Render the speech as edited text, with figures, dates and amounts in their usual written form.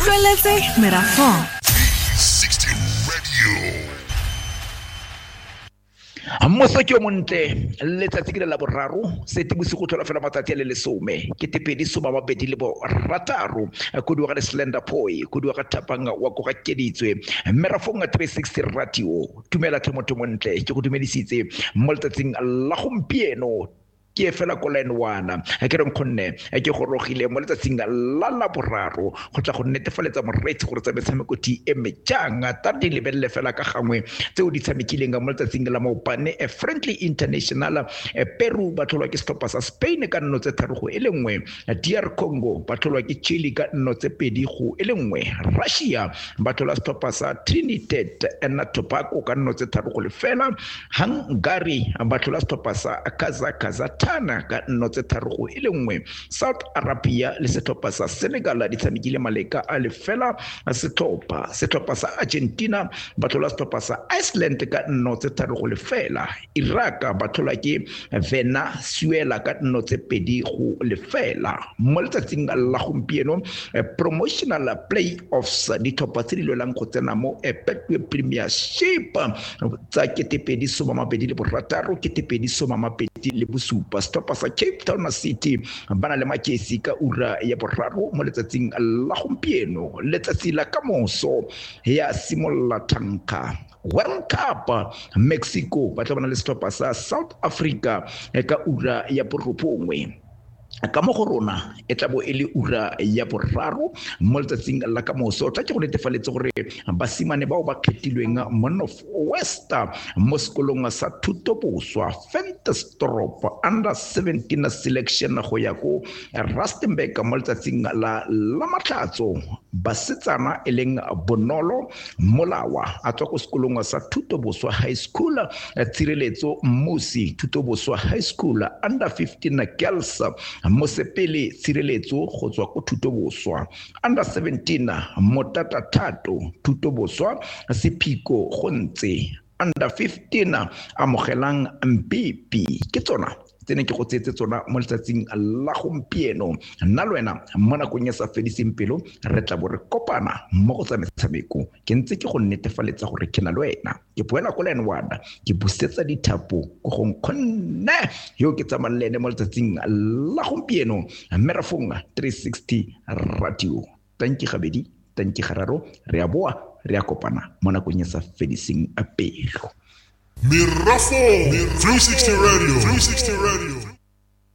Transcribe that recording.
utlweletse Merafong 360 Radio. Mmoso ke o montle letsatsi ke la boraro sete bosigo thola fela matsatsi a le 10 ke tepedi soma mabedi le bo rataro kudu ga slender poi kudu ga tapanga wa go ga keditswe Merafong 360 Radio tumela themotho montle ke go dumedisitse mo letsatsing la gompieno ke fela ko line 1 ke re nkhonne ke go rogile mo letsatsing la boraro go tla go netefaletsa moretsi gore tsa metshameko ti emejanga ta di lebelle fela ka gangwe tseo di tshamekileng mo letsatsing la maopane friendly international Peru ba tlholwa ke stoppa sa Spain ka nno tse tharo go elengwe DR Congo ba tlholwa ke Chile ka nno tse pedi go elengwe Russia ba tlholwa stoppa sa Trinidad and Tobago ka nno tse tharo go lefela Hungary ba tlholwa stoppa sa Kazakhstan ka nno tse tharo go elengwe South Arabia le setoppa sa Senegal di tshamekile maleka a lefela setoppa sa Argentina ba tlhola setoppa sa Iceland ka nno tse tharo go lefela Iraq ba tlhola ke Venezuela ka nno tse pedi go lefela mo letsatsing la gompieno promotional playoffs di toppa tse di lwelang go tsena mo Betway Premiership tsa ketepedi soma mabedi le borataro ketepedi soma mabedi le bosupa stoppa sa Cape Town City bana le makesi ka ura ya boraro mo letsatsing la gompieno letsatsi la kamoso ya simolla tanka World Cup Mexico ba tla bana le stoppa sa South Africa ka ura ya borobongwe ka mo go rona e tla bo e le ura ya boraro mo letsatsing la kamoso tla ke go netefaletse gore basimane bao ba kgetilweng mo North West mo sekolong sa thuto boswa Ventersdorp under 17 selection go ya go Rustenburg mo letsatsing la matlatso basetsana eleng Bonolo Molawa a tswa go sekolong sa thuto boswa high school Tshireletso Musi thuto boswa high school under 15 girls Mosepele Tshireletso go tswa go thuto boswa under 17 Motata Thato thuto boswa Sephiko go ntse under 15 amogelang Mpipi ke tsona tsene ke go tsetse tsona mo letsatsing la gompieno nna le wena mo nakong ya sa fediseng pelo re tla bo re kopana mo go tsa metshameko ke ntse ke go netefaletsa gore ke na le wena ke boela ko line 1 ke busetsa dithapo go go nkgonne yo ke tsamalene mo letsatsing la gompieno Merafong 360 Radio tanki gabedi tanki gararo re a boa re a kopana mo nakong ya sa fediseng pelo Merafong 360 Radio.